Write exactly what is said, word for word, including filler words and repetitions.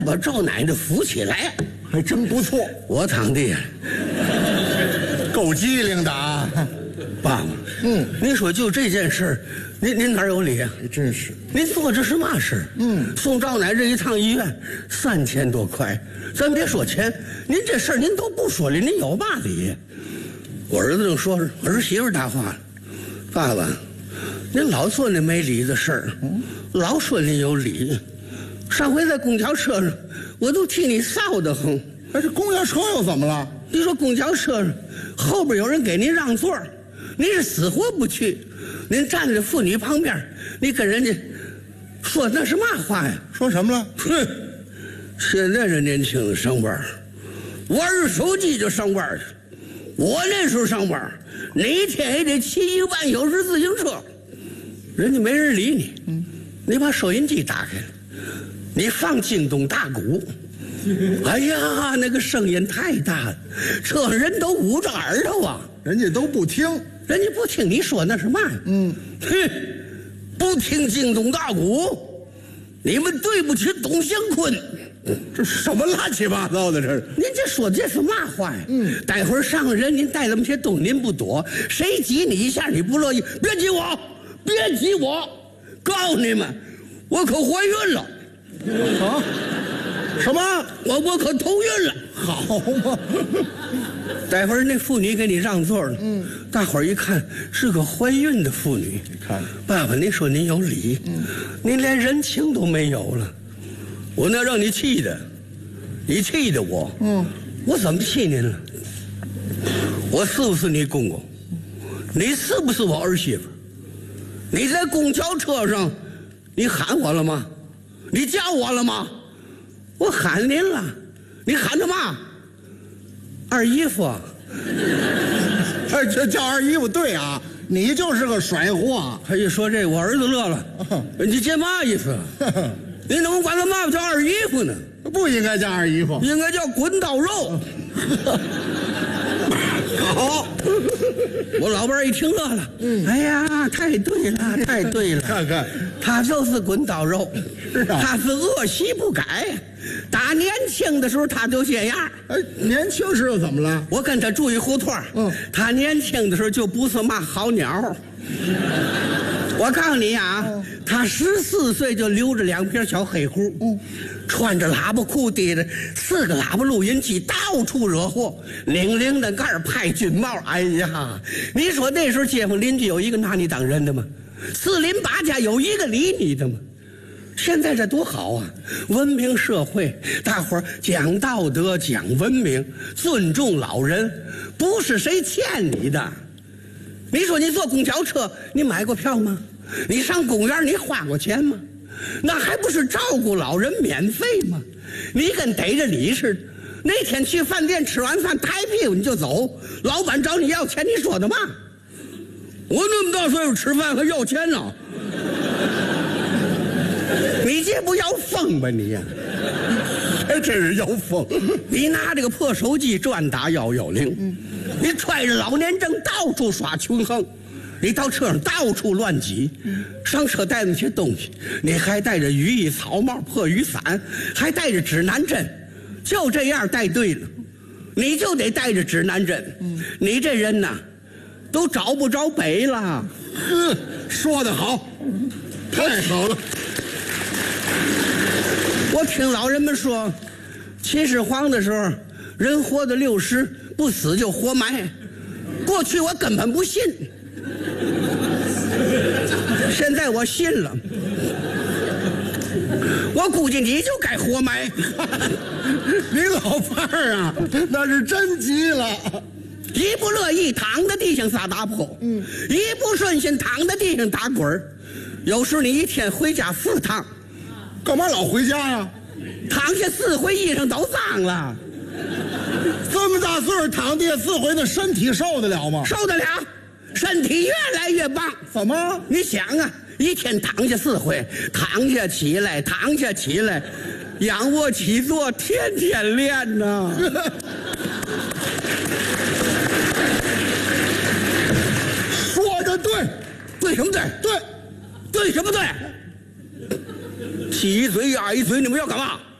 把赵奶奶扶起来， 还真不错。 我堂弟， 够机灵的啊！ 爸爸，嗯，您说就这件事儿，您您哪有理啊？ 真是， 您做这是嘛事？嗯，送赵奶奶这一趟医院三千多块，咱别说钱，您这事儿您都不说理，您有嘛理？我儿子正说着，儿媳妇搭话了，爸爸，您老做那没理的事儿，老说您有理。上回在公交车上，我都替你臊得慌。 哎，这公交车又怎么了？ 你说公交车上后边有人给您让座，您是死活不去，您站在妇女旁边，你跟人家说那是嘛话呀？ 说什么了？ 哼，现在这年轻人上班，玩着手机就上班去。我那时候上班，哪天也得骑一个半小时自行车，人家没人理你。嗯，你把收音机打开了，你放京东大鼓。哎呀，那个声音太大了，车上人都捂着耳朵啊， 人家都不听， 人家不听你说那是嘛呀？嗯，哼，不听京东大鼓，你们对不起董祥坤。 这什么乱七八糟的？这是您这说这是嘛话呀？嗯，待会儿上人您带那么些东西您不躲，谁挤你一下你不乐意？别挤我，别挤我！告诉你们，我可怀孕了。 啊？什么？ 我我可头孕了。 好嘛！ 待会儿那妇女给你让座了，嗯，大伙儿一看是个怀孕的妇女， 你看， 爸爸，您说您有理，嗯，您连人情都没有了。我那让你气的，你气的我，嗯，我怎么气您了？我是不是你公公？你是不是我儿媳妇？你在公交车上，你喊我了吗？你叫我了吗？我喊您了，你喊他嘛？二姨夫， 哎，这叫二姨夫对啊，你就是个甩货。 他一说这，我儿子乐了，你这嘛意思？你怎么管他妈妈叫二姨夫呢？ 不应该叫二姨夫， 应该叫滚刀肉。好，我老伴儿一听乐了，嗯，哎呀，太对了，太对了， 看看他就是滚刀肉， 是啊， 他是恶习不改，打年轻的时候他就这样。 哎，年轻时候怎么了？ 我跟他住一胡同，嗯，他年轻的时候就不是嘛好鸟。我告诉你啊，嗯，他十四岁就留着两撇小黑胡，嗯，穿着喇叭裤，提着四个喇叭录音机，到处惹祸，领领的盖儿派军帽。哎呀，你说那时候街坊邻居有一个拿你当人的吗？四邻八家有一个理你的吗？现在这多好啊！文明社会，大伙儿讲道德、讲文明，尊重老人，不是谁欠你的。你说你坐公交车，你买过票吗？你上公园你花过钱吗？那还不是照顾老人免费吗？你跟逮着你似的，那天去饭店吃完饭抬屁股你就走，老板找你要钱，你说的嘛？我那么大岁数吃饭还要钱呢？你这不要疯吧你呀？ 还真是要疯！ 你拿这个破手机专打幺幺零，嗯，你揣着老年证到处耍穷横，你到车上到处乱挤，嗯，上车带那些东西，你还带着雨衣、草帽、破雨伞，还带着指南针，就这样带对了，你就得带着指南针。嗯，你这人呐，都找不着北了。 哼，说得好，太好了。 我听老人们说，秦始皇的时候，人活到六十不死就活埋。过去我根本不信，现在我信了。我估计你就该活埋。 你老伴儿啊，那是真急了。 一不乐意躺在地上撒大泼，嗯，一不顺心躺在地上打滚儿。有时你一天回家四趟。 干嘛老回家呀？ 躺下四回，衣裳都脏了。 这么大岁数躺地下四回，那身体受得了吗？ 受得了，身体越来越棒。 怎么？ 你想啊，一天躺下四回，躺下起来，躺下起来，仰卧起坐，天天练呢。 说的对， 对什么对？ 对， 对什么对？七嘴压一嘴，你们要干嘛？